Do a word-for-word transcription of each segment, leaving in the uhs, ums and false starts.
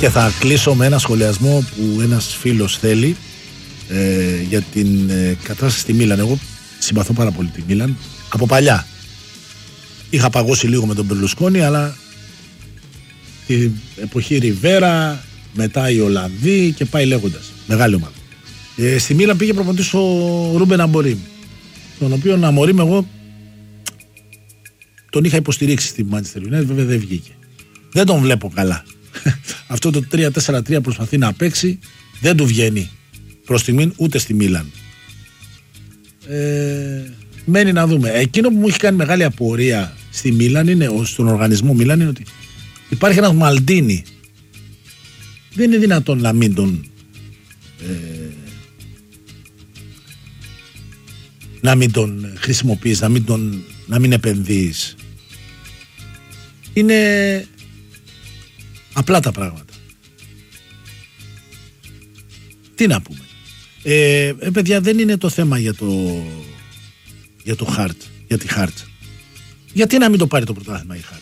Και θα κλείσω με ένα σχολιασμό που ένας φίλος θέλει ε, για την ε, κατάσταση στη Μίλαν. Εγώ συμπαθώ πάρα πολύ τη Μίλαν από παλιά. Είχα παγώσει λίγο με τον Μπερλουσκόνη, αλλά την εποχή Ριβέρα, μετά οι Ολλανδοί και πάει λέγοντας. Μεγάλη ομάδα. Ε, στη Μίλαν πήγε προπονητής ο Ρούμπεν Αμπορίμ, τον οποίο Αμπορίμ εγώ τον είχα υποστηρίξει στη Manchester United, βέβαια δεν βγήκε. Δεν τον βλέπω καλά. Αυτό το τρία τέσσερα τρία προσπαθεί να παίξει, δεν του βγαίνει προς στιγμήν ούτε στη Μίλαν. Ε, μένει να δούμε. Εκείνο που μου έχει κάνει μεγάλη απορία στη Μίλαν είναι, στον οργανισμό Μίλαν, είναι ότι υπάρχει ένας Μαλντίνι. Δεν είναι δυνατόν να μην τον ε, να μην τον χρησιμοποιείς, να μην, τον, να μην επενδύεις. Είναι απλά τα πράγματα. Τι να πούμε. Ε, ε, παιδιά, δεν είναι το θέμα για το για το Χαρτ, για τη Χαρτ. Γιατί να μην το πάρει το πρωτάθλημα η Χαρτ?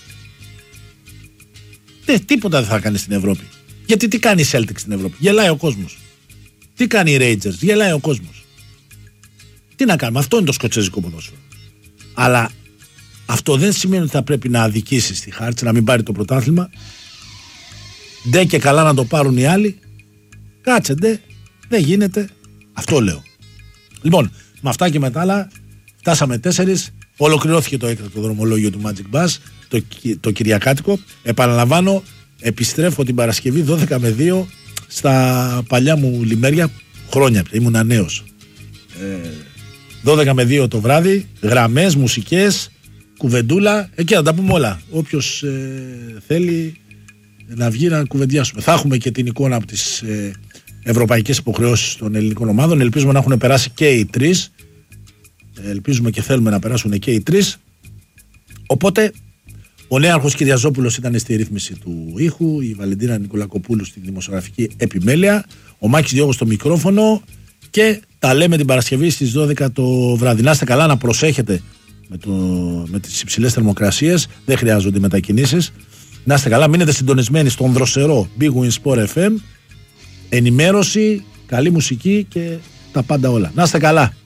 Δεν, τίποτα δεν θα κάνει στην Ευρώπη. Γιατί τι κάνει η Celtic στην Ευρώπη? Γελάει ο κόσμος. Τι κάνει η Rangers? Γελάει ο κόσμος. Τι να κάνουμε? Αυτό είναι το σκοτσέζικο ποδόσφαιρο. Αλλά αυτό δεν σημαίνει ότι θα πρέπει να αδικήσει στη Χάρτς, να μην πάρει το πρωτάθλημα. Ντε και καλά να το πάρουν οι άλλοι. Κάτσε ντε, δεν γίνεται. Αυτό λέω. Λοιπόν, με αυτά και με τα άλλα φτάσαμε τέσσερις. Ολοκληρώθηκε το έκτακτο δρομολόγιο του Magic Bus, το, το κυριακάτικο. Επαναλαμβάνω, επιστρέφω την Παρασκευή δώδεκα με δύο στα παλιά μου λιμέρια. Χρόνια πια, ήμουν νέος. Ε, δώδεκα με δύο το βράδυ, γραμμές, μουσικές, κουβεντούλα, εκεί να τα πούμε όλα. Όποιος ε, θέλει να βγει να κουβεντιάσουμε. Θα έχουμε και την εικόνα από τις ε, ευρωπαϊκές υποχρεώσεις των ελληνικών ομάδων. Ελπίζουμε να έχουν περάσει και οι τρεις. Ελπίζουμε και θέλουμε να περάσουν και οι τρεις. Οπότε ο νέαρχος Κυριαζόπουλος ήταν στη ρύθμιση του ήχου, η Βαλεντίνα Νικολακοπούλου στη δημοσιογραφική επιμέλεια, ο Μάκης Διώγος στο μικρόφωνο και τα λέμε την Παρασκευή στις δώδεκα το βράδυ. Να είστε καλά, να προσέχετε με, το, με τις υψηλές θερμοκρασίες, δεν χρειάζονται μετακινήσεις. Να είστε καλά, μείνετε συντονισμένοι στον δροσερό Big Win Sport εφ εμ. Ενημέρωση, καλή μουσική και τα πάντα όλα. Να είστε καλά.